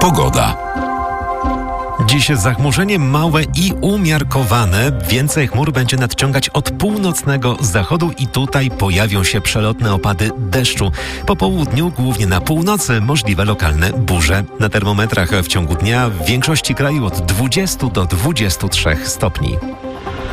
Pogoda. Dziś zachmurzenie małe i umiarkowane. Więcej chmur będzie nadciągać od północnego zachodu i tutaj pojawią się przelotne opady deszczu. Po południu, głównie na północy, możliwe lokalne burze. Na termometrach w ciągu dnia w większości kraju od 20 do 23 stopni.